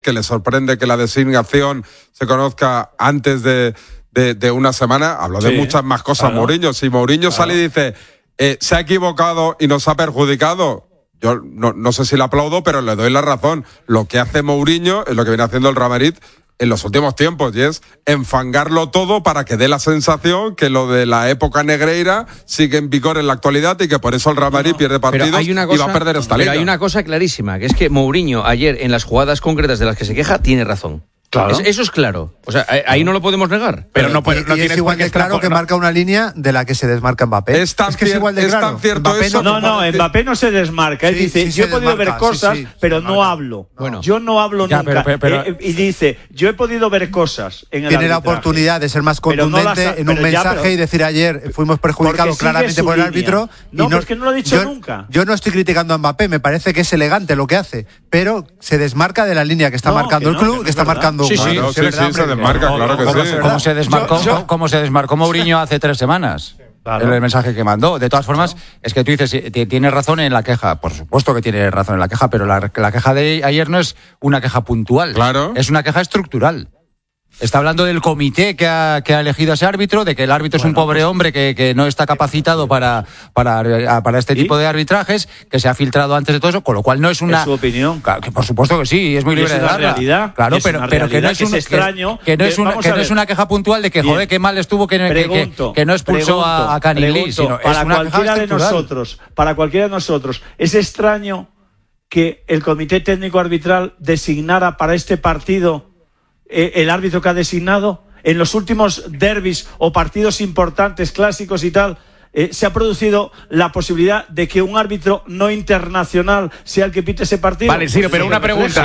que le sorprende que la designación se conozca antes de una semana. Habló de muchas más cosas, Mourinho. Si Mourinho sale y dice, se ha equivocado y nos ha perjudicado, yo no sé si le aplaudo, pero le doy la razón. Lo que hace Mourinho es lo que viene haciendo el Real Madrid en los últimos tiempos, y es enfangarlo todo para que dé la sensación que lo de la época negreira sigue en vigor en la actualidad y que por eso el Real Madrid pierde partidos y va a perder esta liga. Pero hay una cosa clarísima, que es que Mourinho ayer en las jugadas concretas de las que se queja tiene razón. Claro. Eso es claro. O sea, ahí no lo podemos negar. Pero no es igual de claro que marca una línea de la que se desmarca Mbappé. Es que es igual de claro. Es tan cierto Mbappé eso. Mbappé no se desmarca. Él dice, yo he podido ver cosas, pero no hablo. Bueno, yo no hablo nunca. Y dice, yo he podido ver cosas en el Tiene la oportunidad de ser más contundente en un mensaje y decir ayer fuimos perjudicados claramente por el árbitro. No, pero es que no lo ha dicho nunca. Yo no estoy criticando a Mbappé, me parece que es elegante lo que hace, pero se desmarca de la línea que está marcando el club, que está marcando. Sí, se desmarca, claro que sí. ¿Cómo se desmarcó Mourinho hace 3 semanas? Claro. El mensaje que mandó. De todas formas, es que tú dices, tiene razón en la queja. Por supuesto que tiene razón en la queja, pero la queja de ayer no es una queja puntual. Claro. Es una queja estructural. Está hablando del comité que ha elegido a ese árbitro, de que el árbitro es un pobre hombre que no está capacitado para este tipo de arbitrajes, que se ha filtrado antes de todo eso, con lo cual no es una... ¿Es su opinión? Que por supuesto que sí, es muy libre de darla. Realidad, claro, pero que no es extraño. Que no es una queja puntual de que, joder, qué mal estuvo que no expulsó a Canilí, sino es una queja estructural. Para cualquiera de nosotros, ¿es extraño que el comité técnico arbitral designara para este partido el árbitro que ha designado? En los últimos derbis o partidos importantes, clásicos y tal, se ha producido la posibilidad de que un árbitro no internacional sea el que pite ese partido. Vale, Ciro, pero una pregunta.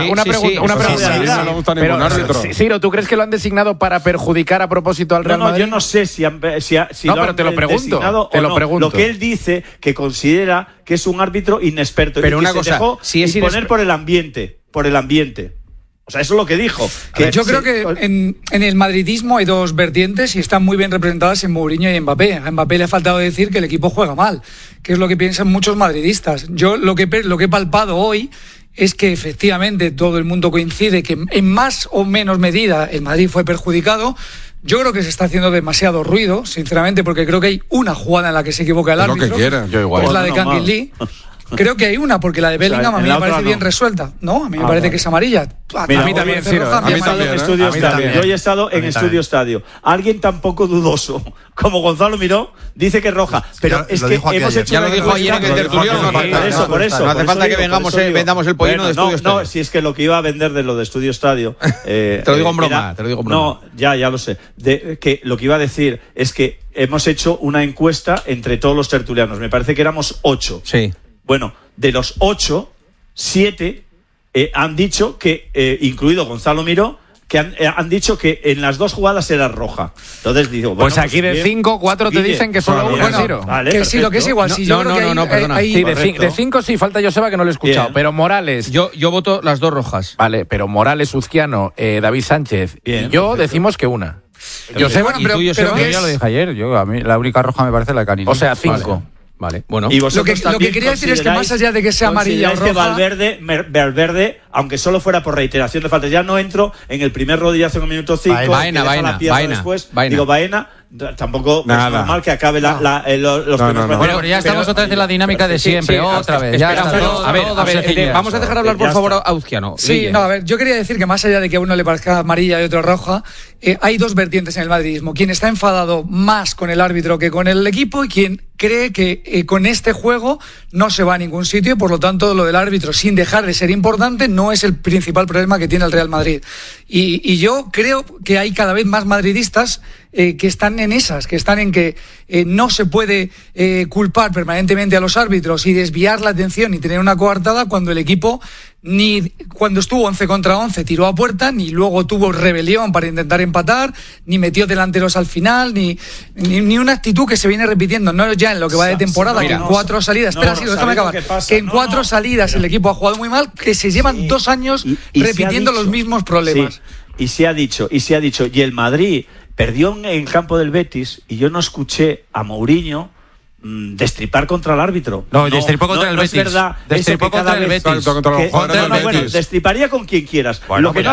Ciro, ¿tú crees que lo han designado para perjudicar a propósito al Real Madrid? Yo no sé si no, pero te lo pregunto. Lo que él dice, que considera que es un árbitro inexperto, pero y que una cosa, se dejó imponer por el ambiente. O sea, eso es lo que dijo. Yo creo que en el madridismo hay dos vertientes y están muy bien representadas en Mourinho y en Mbappé. A Mbappé le ha faltado decir que el equipo juega mal, que es lo que piensan muchos madridistas. Yo lo que he palpado hoy es que efectivamente todo el mundo coincide que en más o menos medida el Madrid fue perjudicado. Yo creo que se está haciendo demasiado ruido, sinceramente, porque creo que hay una jugada en la que se equivoca el árbitro. Lo que quiera, yo igual. Es la de Kangin Lee. Creo que hay una, porque la de Bellingham a mí me parece bien resuelta. No, a mí me parece que es amarilla. Mira, a mí también, Ciro. Yo he estado en Estudio Estadio. Alguien tan poco dudoso como Gonzalo Miró dice que es roja. Pero es que hemos hecho... Ya lo dijo ayer en el tertulión. Por eso. No hace falta que vendamos el pollino de Estudio Estadio. No, si es que lo que iba a vender de lo de Estudio Estadio... Te lo digo en broma. No, ya lo sé. Que lo que iba a decir es que hemos hecho una encuesta entre todos los tertulianos. Me parece que éramos 8. Sí. Bueno, de los 8, 7 han dicho que, incluido Gonzalo Miró, que han dicho que en las 2 jugadas era roja. Entonces digo, pues aquí de 5, 4 te dicen que solo uno, Ciro. Vale, que sí, lo que es igual. Perdona. Sí, de 5 sí, falta Joseba, que no lo he escuchado. Bien. Pero Morales... Yo voto las 2 rojas. Vale, pero Morales, Uzquiano, David Sánchez y yo decimos que una. Joseba, pero yo ya lo dije ayer. A mí la única roja me parece la de Canini. O sea, 5. Vale, bueno. Y lo que quería decir es que más allá de que sea amarilla o roja... que Valverde, aunque solo fuera por reiteración de faltas, ya no entro en el primer rodillazo en el minuto 5, Baena. Digo, Baena, tampoco es normal que acabe los primeros. Bueno, ya estamos otra vez en la dinámica de siempre, otra vez. A ver, vamos a dejar hablar, por favor, a Uzquiano. Sí, a ver, yo quería decir que más allá de que a uno le parezca amarilla y otro roja, hay 2 vertientes en el madridismo. Quien está enfadado más con el árbitro que con el equipo y quien cree que con este juego no se va a ningún sitio y por lo tanto lo del árbitro, sin dejar de ser importante, no es el principal problema que tiene el Real Madrid. Y yo creo que hay cada vez más madridistas que están en esas, que están en que no se puede culpar permanentemente a los árbitros y desviar la atención y tener una coartada cuando el equipo, ni cuando estuvo 11 contra 11 tiró a puerta, ni luego tuvo rebelión para intentar empatar, ni metió delanteros al final, ni una actitud que se viene repitiendo, no ya en lo que va de temporada, que en 4 salidas, déjame acabar, que en 4 salidas el equipo ha jugado muy mal, que se llevan 2 años repitiendo los mismos problemas. Y se ha dicho, y el Madrid perdió en campo del Betis y yo no escuché a Mourinho destripar contra el árbitro. Destripó contra el Betis. Es verdad. Destripó contra el Betis. Destriparía con quien quieras. Bueno, lo que no